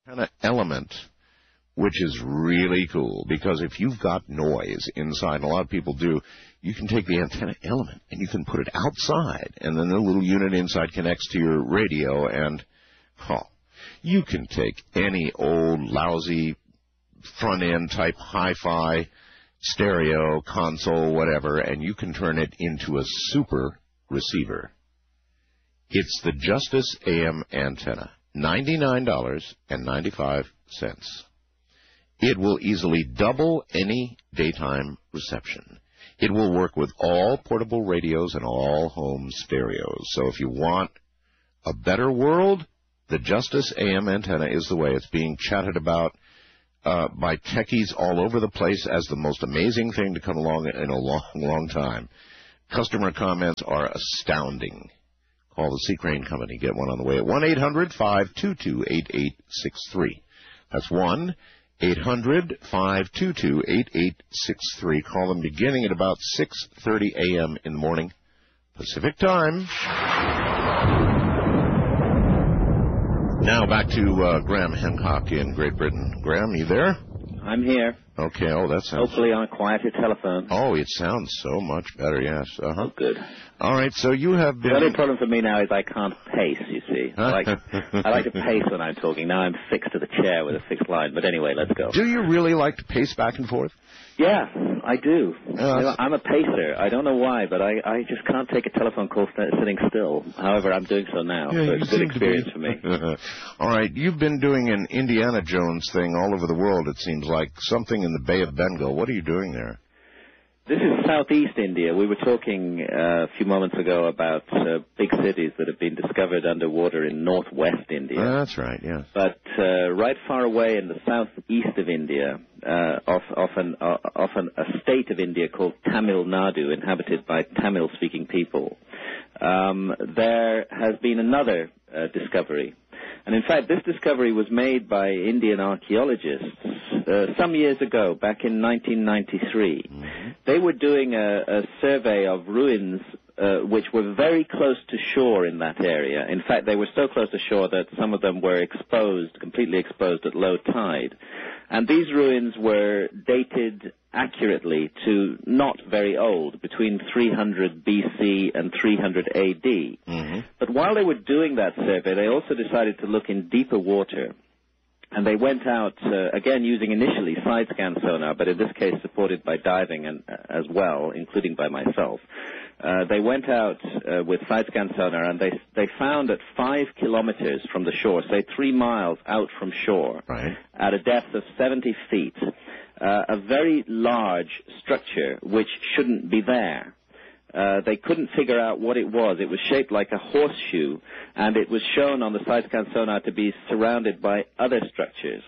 Antenna Element, which is really cool, because if you've got noise inside, and a lot of people do, you can take the Antenna Element and you can put it outside, and then the little unit inside connects to your radio, and you can take any old lousy front-end type hi-fi stereo console, whatever, and you can turn it into a super receiver. It's the Justice AM antenna, $99.95. It will easily double any daytime reception. It will work with all portable radios and all home stereos. So if you want a better world, the Justice AM antenna is the way. It's being chatted about by techies all over the place as the most amazing thing to come along in a long, long time. Customer comments are astounding. Call the Sea-Crane Company. Get one on the way at 1-800-522-8863. That's 1-800-522-8863. Call them beginning at about 6:30 a.m. in the morning, Pacific time. Now back to Graham Hancock in Great Britain. Graham, you there? I'm here. Okay, that sounds... Hopefully on a quieter telephone. Oh, it sounds so much better, yes. Oh, good. All right, so you have been... The only problem for me now is I can't pace, you see. I like to pace when I'm talking. Now I'm fixed to the chair with a fixed line. But anyway, let's go. Do you really like to pace back and forth? Yeah, I do. I'm a pacer. I don't know why, but I just can't take a telephone call sitting still. However, I'm doing so now, so it's a good experience for me. All right, you've been doing an Indiana Jones thing all over the world, it seems like, something in the Bay of Bengal. What are you doing there? This is southeast India. We were talking a few moments ago about big cities that have been discovered underwater in northwest India. That's right, yes. But right far away in the southeast of India, often a state of India called Tamil Nadu, inhabited by Tamil-speaking people, there has been another discovery. And in fact, this discovery was made by Indian archaeologists some years ago, back in 1993. Mm-hmm. They were doing a survey of ruins which were very close to shore in that area. In fact, they were so close to shore that some of them were exposed, completely exposed at low tide. And these ruins were dated accurately to not very old, between 300 BC and 300 AD. Mm-hmm. But while they were doing that survey, they also decided to look in deeper water. And they went out, again, using initially side-scan sonar, but in this case supported by diving as well, including by myself. They went out with side-scan sonar, and they found at 5 kilometers from the shore, say 3 miles out from shore, right, at a depth of 70 feet, a very large structure which shouldn't be there. They couldn't figure out what it was. It was shaped like a horseshoe, and it was shown on the side-scan sonar to be surrounded by other structures.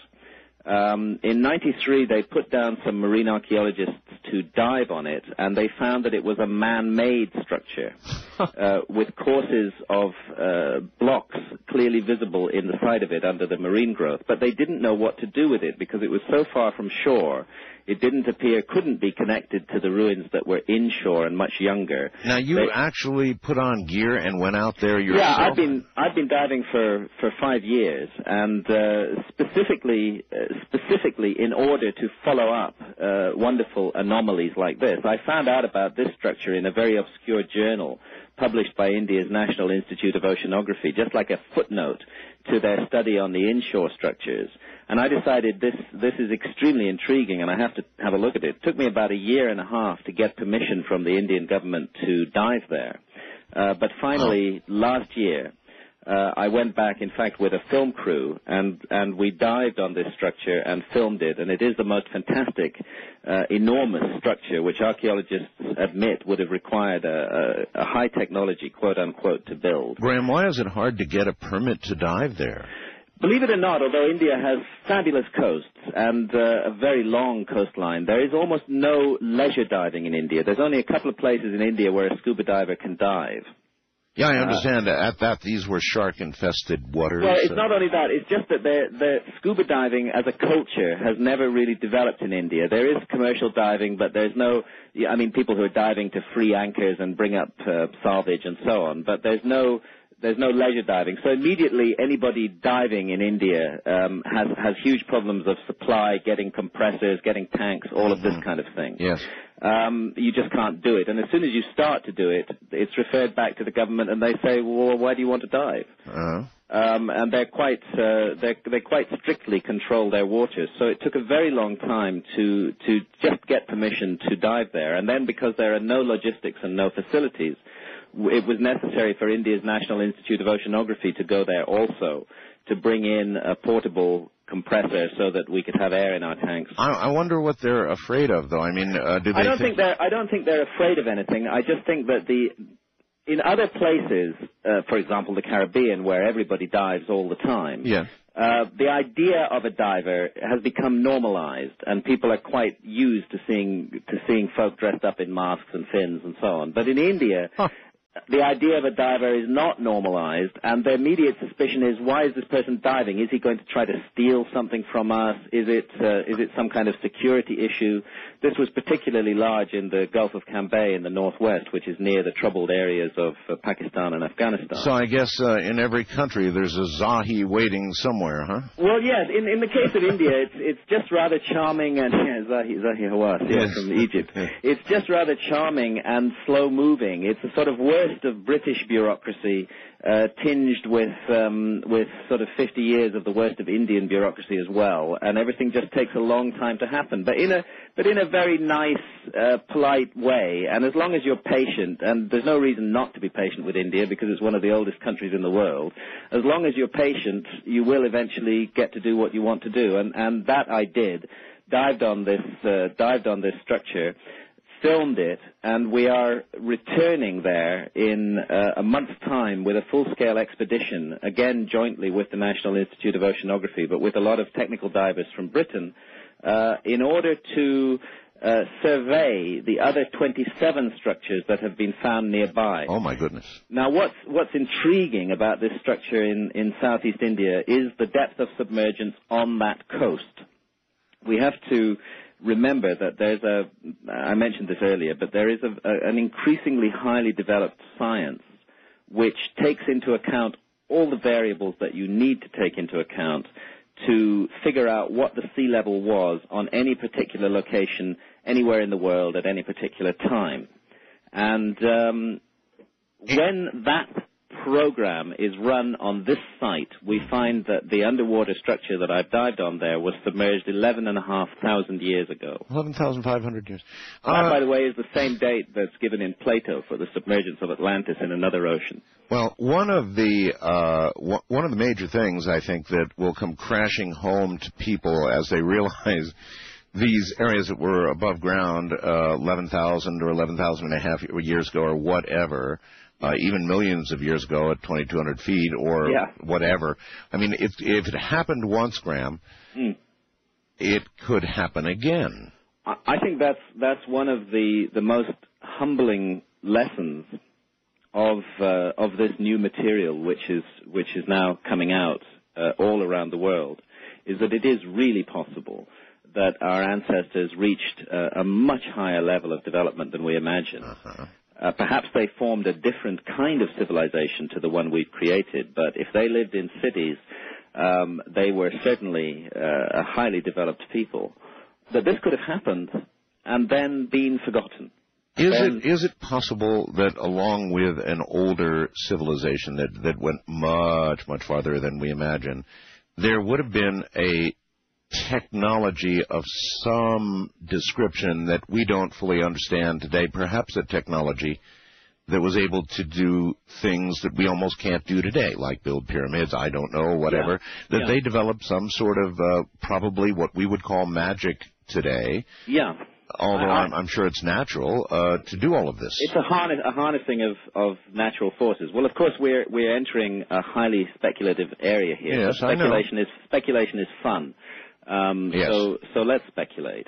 In 93, they put down some marine archaeologists to dive on it, and they found that it was a man-made structure with courses of blocks clearly visible in the side of it under the marine growth. But they didn't know what to do with it because it was so far from shore. It couldn't be connected to the ruins that were inshore and much younger. Now, you actually put on gear and went out there yourself? Yeah, I've been diving for 5 years, and specifically in order to follow up wonderful anomalies like this. I found out about this structure in a very obscure journal published by India's National Institute of Oceanography, just like a footnote to their study on the inshore structures. And I decided this is extremely intriguing, and I have to have a look at it. It took me about 1.5 years to get permission from the Indian government to dive there. But finally, last year, I went back, in fact, with a film crew, and we dived on this structure and filmed it. And it is the most fantastic, enormous structure, which archaeologists admit would have required a high technology, quote-unquote, to build. Graham, why is it hard to get a permit to dive there? Believe it or not, although India has fabulous coasts and a very long coastline, there is almost no leisure diving in India. There's only a couple of places in India where a scuba diver can dive. Yeah, I understand. At that, these were shark-infested waters. Well, it's not only that. It's just that the scuba diving as a culture has never really developed in India. There is commercial diving, but there's no... people who are diving to free anchors and bring up salvage and so on, but there's no there's no leisure diving. So immediately anybody diving in India has huge problems of supply, getting compressors, getting tanks, all of this kind of thing. Yes. You just can't do it. And as soon as you start to do it, it's referred back to the government, and they say, well, why do you want to dive? And they quite strictly control their waters. So it took a very long time to just get permission to dive there. And then because there are no logistics and no facilities, it was necessary for India's National Institute of Oceanography to go there also to bring in a portable compressor so that we could have air in our tanks. I wonder what they're afraid of, though. I mean, do they? I don't think they're afraid of anything. I just think that in other places, for example, the Caribbean, where everybody dives all the time. Yeah. The idea of a diver has become normalized, and people are quite used to seeing folk dressed up in masks and fins and so on. But in India, the idea of a diver is not normalized, and the immediate suspicion is, why is this person diving? Is he going to try to steal something from us? Is it some kind of security issue? This was particularly large in the Gulf of Cambay in the northwest, which is near the troubled areas of Pakistan and Afghanistan. So I guess in every country there's a Zahi waiting somewhere, huh? Well, yes. In the case of India, it's just rather charming, and Zahi Hawass, yes, from Egypt. It's just rather charming and slow-moving. It's a sort of worst of British bureaucracy, tinged with sort of 50 years of the worst of Indian bureaucracy as well, and everything just takes a long time to happen. But in a very nice, polite way, and as long as you're patient, and there's no reason not to be patient with India because it's one of the oldest countries in the world. As long as you're patient, you will eventually get to do what you want to do, and that I did. Dived on this structure. Filmed it, and we are returning there in a month's time with a full-scale expedition, again jointly with the National Institute of Oceanography, but with a lot of technical divers from Britain, in order to survey the other 27 structures that have been found nearby. Oh, my goodness. Now, what's intriguing about this structure in southeast India is the depth of submergence on that coast. We have to remember that I mentioned this earlier, but there is an increasingly highly developed science which takes into account all the variables that you need to take into account to figure out what the sea level was on any particular location, anywhere in the world, at any particular time. And when that program is run on this site, we find that the underwater structure that I've dived on there was submerged 11,500 years ago. 11,500 years. That, by the way, is the same date that's given in Plato for the submergence of Atlantis in another ocean. Well, one of the major things I think that will come crashing home to people as they realize these areas that were above ground 11,000 or 11,500 years ago or whatever, even millions of years ago at 2,200 feet or whatever. I mean, if it happened once, Graham, it could happen again. I think that's one of the most humbling lessons of this new material, which is now coming out all around the world, is that it is really possible that our ancestors reached a much higher level of development than we imagine. Perhaps they formed a different kind of civilization to the one we've created, but if they lived in cities, they were certainly a highly developed people. That this could have happened and then been forgotten. Is it possible that along with an older civilization that went much, much farther than we imagine, there would have been a technology of some description that we don't fully understand today, perhaps a technology that was able to do things that we almost can't do today, like build pyramids, I don't know, whatever, they developed some sort of probably what we would call magic today. Yeah. Although I'm sure it's natural to do all of this. It's a harnessing of natural forces. Well, of course, we're entering a highly speculative area here. Yes, Speculation is fun. So let's speculate.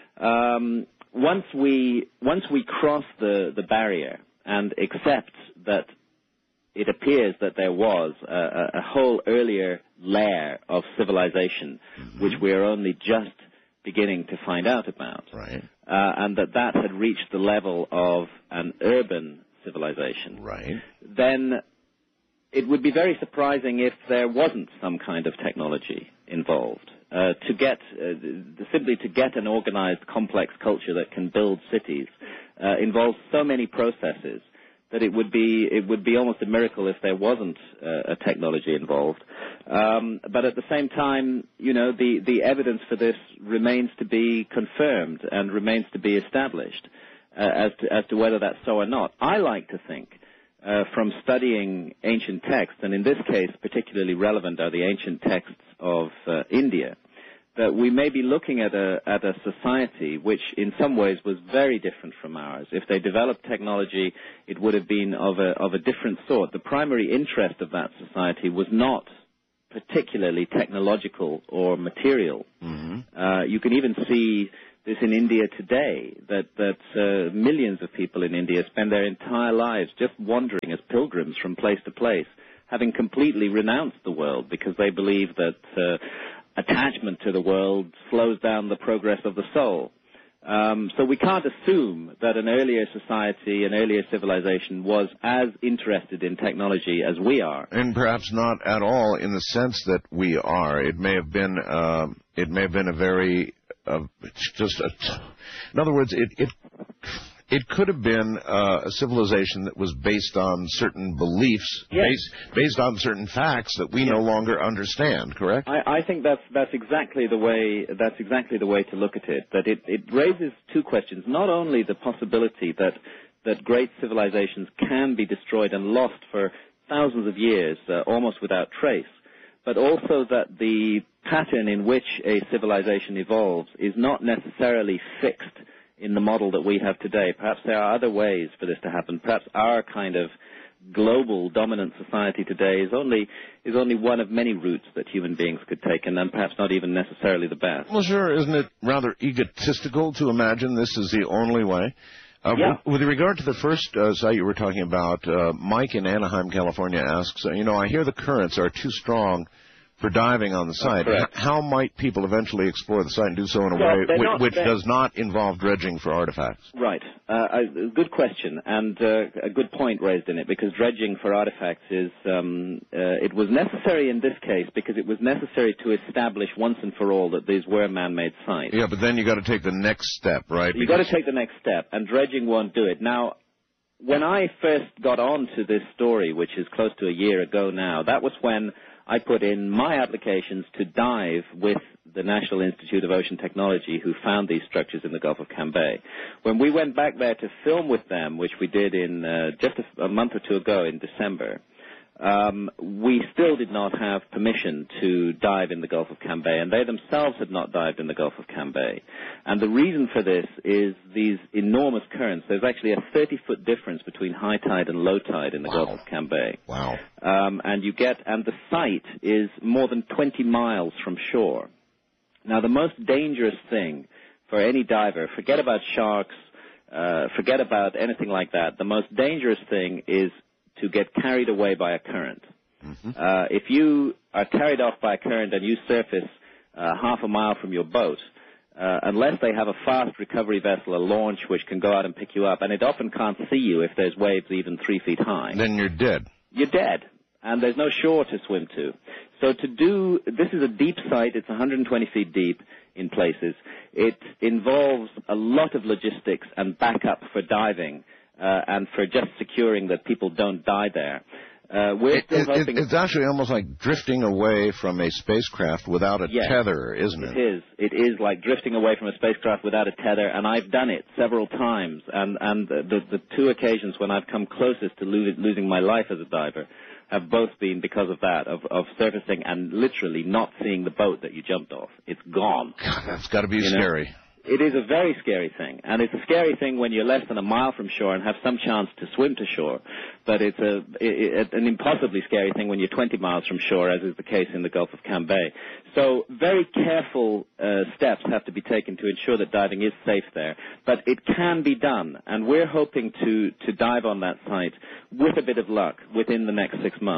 Once we cross the barrier and accept that it appears that there was a whole earlier layer of civilization, which we are only just beginning to find out about, right? And that had reached the level of an urban civilization, right? Then it would be very surprising if there wasn't some kind of technology involved. Simply to get an organized, complex culture that can build cities involves so many processes that it would be almost a miracle if there wasn't a technology involved. But at the same time, the evidence for this remains to be confirmed and remains to be established as to whether that's so or not. I like to think, from studying ancient texts, and in this case particularly relevant are the ancient texts of India, that we may be looking at a society which in some ways was very different from ours. If they developed technology, it would have been of a different sort. The primary interest of that society was not particularly technological or material. Mm-hmm. You can even see this in India today, that millions of people in India spend their entire lives just wandering as pilgrims from place to place, having completely renounced the world because they believe that attachment to the world slows down the progress of the soul. So we can't assume that an earlier society, an earlier civilization was as interested in technology as we are. And perhaps not at all in the sense that we are. It may have been a very, in other words, it could have been a civilization that was based on certain beliefs, yes, based on certain facts that we no longer understand. Correct? I think that's exactly the way to look at it. That it raises two questions: not only the possibility that great civilizations can be destroyed and lost for thousands of years, almost without trace, but also that the pattern in which a civilization evolves is not necessarily fixed in the model that we have today. Perhaps there are other ways for this to happen. Perhaps our kind of global dominant society today is only one of many routes that human beings could take, and then perhaps not even necessarily the best. Well, sure. Isn't it rather egotistical to imagine this is the only way? Yeah. With regard to the first site you were talking about, Mike in Anaheim, California asks, I hear the currents are too strong for diving on the site. How might people eventually explore the site and do so in a way which does not involve dredging for artifacts? Right. Good question, and a good point raised in it, because dredging for artifacts is, it was necessary in this case because it was necessary to establish once and for all that these were man-made sites. Yeah, but then you got to take the next step, right? You got to take the next step, and dredging won't do it. Now, when I first got on to this story, which is close to a year ago now, that was when I put in my applications to dive with the National Institute of Ocean Technology, who found these structures in the Gulf of Cambay. When we went back there to film with them, which we did in just a month or two ago in December, we still did not have permission to dive in the Gulf of Cambay, and they themselves had not dived in the Gulf of Cambay. And the reason for this is these enormous currents. There's actually a 30-foot difference between high tide and low tide in the Gulf of Cambay. Wow. And the site is more than 20 miles from shore. Now, the most dangerous thing for any diver, forget about sharks, forget about anything like that, the most dangerous thing is to get carried away by a current. Mm-hmm. If you are carried off by a current and you surface half a mile from your boat, unless they have a fast recovery vessel, a launch, which can go out and pick you up, and it often can't see you if there's waves even 3 feet high. Then you're dead. You're dead, and there's no shore to swim to. So this is a deep site. It's 120 feet deep in places. It involves a lot of logistics and backup for diving, and for just securing that people don't die there. It's actually almost like drifting away from a spacecraft without a tether, isn't it? It is. It is like drifting away from a spacecraft without a tether, and I've done it several times. And the two occasions when I've come closest to losing my life as a diver have both been because of that, of surfacing and literally not seeing the boat that you jumped off. It's gone. God, that's got to be scary. It is a very scary thing, and it's a scary thing when you're less than a mile from shore and have some chance to swim to shore, but it's an impossibly scary thing when you're 20 miles from shore, as is the case in the Gulf of Cambay. So very careful steps have to be taken to ensure that diving is safe there, but it can be done, and we're hoping to dive on that site with a bit of luck within the next 6 months.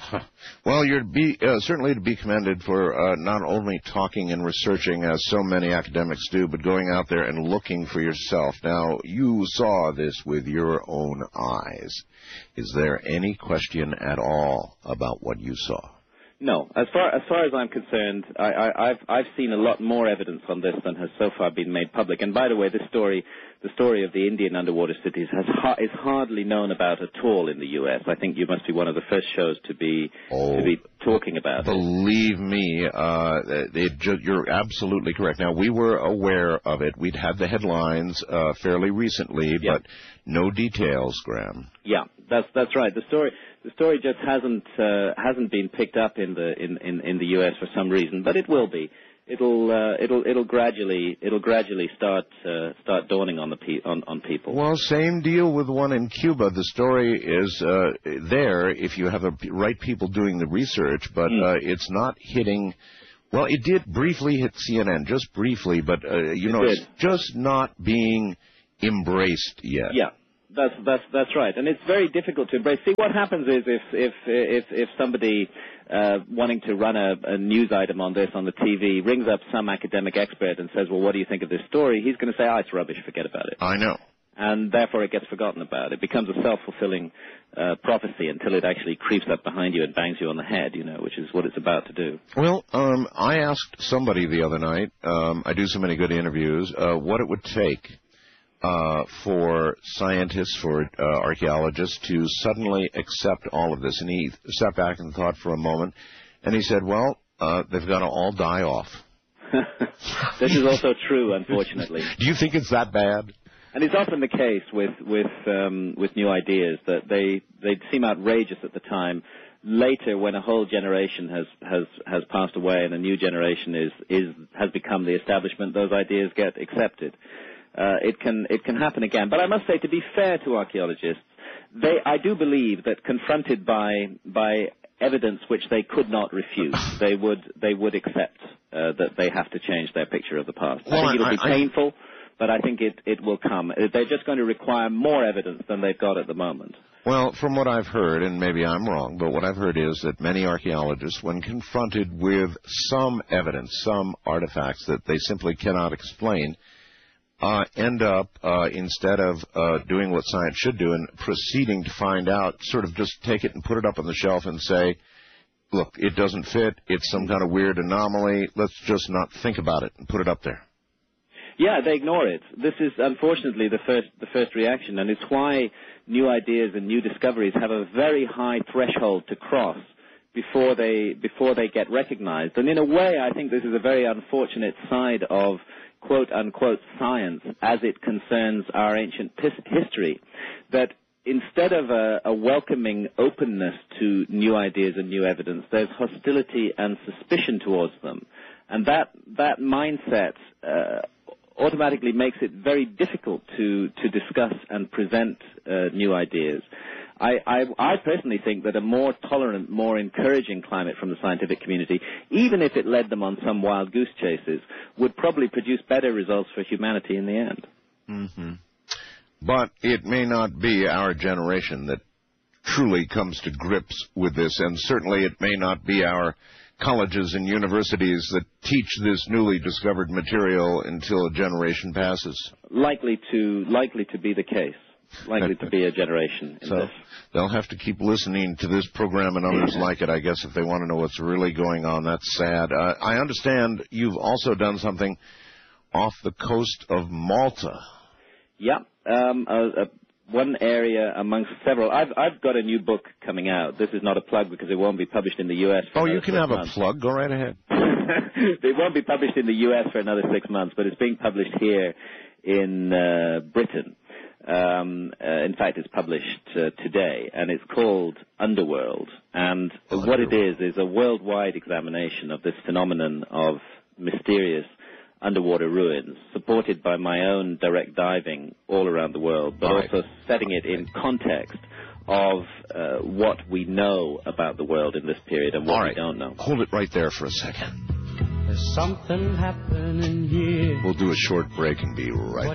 Well, you're certainly to be commended for not only talking and researching as so many academics do, but going out there and looking for yourself. Now, you saw this with your own eyes. Is there any question at all about what you saw? No. As far as I'm concerned, I've seen a lot more evidence on this than has so far been made public. And by the way, the story of the Indian underwater cities is hardly known about at all in the U.S. I think you must be one of the first shows to be talking about it. Believe me, you're absolutely correct. Now, we were aware of it. We'd had the headlines fairly recently, but no details, Graham. Yeah, that's right. The story just hasn't been picked up in the U.S. for some reason, but it will be. It'll gradually start dawning on people. Well, same deal with one in Cuba. The story is there if you have the right people doing the research, but it's not hitting. Well, it did briefly hit CNN, just briefly, but it's just not being embraced yet. Yeah. That's right, and it's very difficult to embrace. See, what happens is if somebody wanting to run a news item on this on the TV rings up some academic expert and says, "Well, what do you think of this story?" He's going to say, "Oh, it's rubbish. Forget about it." I know. And therefore, it gets forgotten about. It becomes a self-fulfilling prophecy until it actually creeps up behind you and bangs you on the head, which is what it's about to do. Well, I asked somebody the other night. I do so many good interviews. What it would take. For scientists, for archaeologists to suddenly accept all of this. And he sat back and thought for a moment, and he said, well, they've got to all die off. This is also true, unfortunately. Do you think it's that bad? And it's often the case with new ideas that they seem outrageous at the time. Later, when a whole generation has passed away and a new generation has become the establishment, those ideas get accepted. It can happen again. But I must say, to be fair to archaeologists, I do believe that confronted by evidence which they could not refute, they would accept that they have to change their picture of the past. Well, I think it'll be painful, but I think it will come. They're just going to require more evidence than they've got at the moment. Well, from what I've heard, and maybe I'm wrong, but what I've heard is that many archaeologists, when confronted with some evidence, some artifacts that they simply cannot explain, end up, instead of doing what science should do and proceeding to find out, sort of just take it and put it up on the shelf and say, look, it doesn't fit, it's some kind of weird anomaly, let's just not think about it and put it up there. Yeah, they ignore it. This is, unfortunately, the first reaction, and it's why new ideas and new discoveries have a very high threshold to cross before they get recognized. And in a way, I think this is a very unfortunate side of quote-unquote science as it concerns our ancient history, that instead of a welcoming openness to new ideas and new evidence, there's hostility and suspicion towards them. And that mindset automatically makes it very difficult to discuss and present new ideas. I personally think that a more tolerant, more encouraging climate from the scientific community, even if it led them on some wild goose chases, would probably produce better results for humanity in the end. Mm-hmm. But it may not be our generation that truly comes to grips with this, and certainly it may not be our colleges and universities that teach this newly discovered material until a generation passes. Likely to be the case. Likely to be a generation in this. They'll have to keep listening to this program and others like it, I guess, if they want to know what's really going on. That's sad. I understand you've also done something off the coast of Malta. Yeah, one area amongst several. I've got a new book coming out. This is not a plug because it won't be published in the U.S. Oh, you can have a plug. Go right ahead. It won't be published in the U.S. for another 6 months, but it's being published here in Britain. In fact, it's published today, and it's called Underworld. And what it is a worldwide examination of this phenomenon of mysterious underwater ruins, supported by my own direct diving all around the world, but also setting it in context of what we know about the world in this period and what we don't know. Hold it right there for a second. There's something happening here. We'll do a short break and be right back.